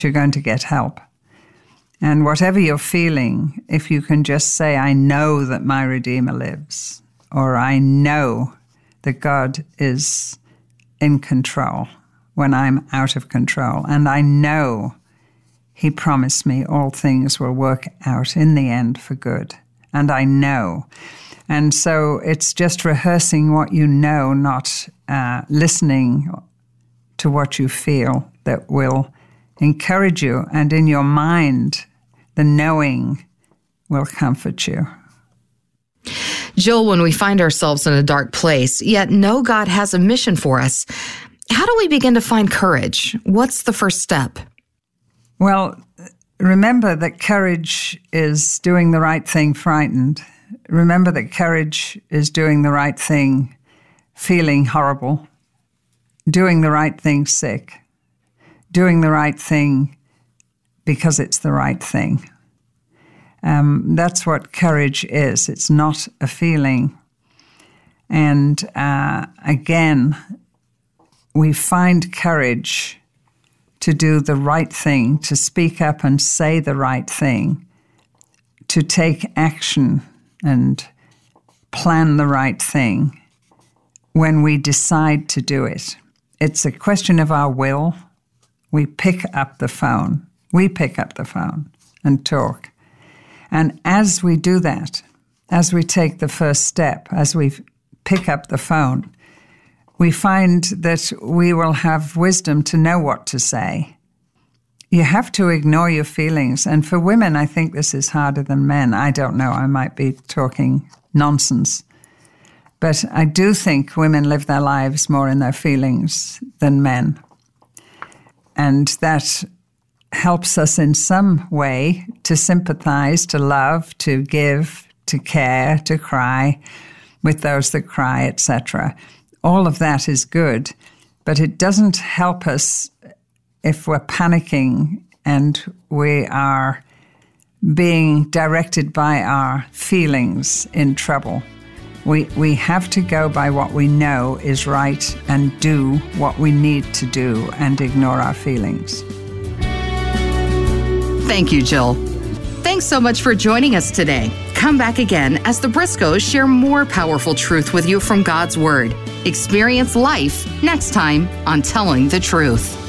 you're going to get help. And whatever you're feeling, if you can just say, I know that my Redeemer lives, or I know that God is in control when I'm out of control, and I know He promised me all things will work out in the end for good, and I know. And so it's just rehearsing what you know, not listening to what you feel, that will encourage you, and in your mind, the knowing will comfort you. Jill, when we find ourselves in a dark place, yet know God has a mission for us, how do we begin to find courage? What's the first step? Well, remember that courage is doing the right thing frightened. Remember that courage is doing the right thing feeling horrible, doing the right thing sick, doing the right thing because it's the right thing. That's what courage is. It's not a feeling. And again, we find courage to do the right thing, to speak up and say the right thing, to take action and plan the right thing when we decide to do it. It's a question of our will. We pick up the phone. We pick up the phone and talk. And as we do that, as we take the first step, as we pick up the phone, we find that we will have wisdom to know what to say. You have to ignore your feelings. And for women, I think this is harder than men. I don't know. I might be talking nonsense. But I do think women live their lives more in their feelings than men. And that helps us in some way to sympathize, to love, to give, to care, to cry with those that cry, etc. All of that is good, but it doesn't help us if we're panicking and we are being directed by our feelings in trouble. We have to go by what we know is right and do what we need to do and ignore our feelings. Thank you, Jill. Thanks so much for joining us today. Come back again as the Briscoes share more powerful truth with you from God's Word. Experience life next time on Telling the Truth.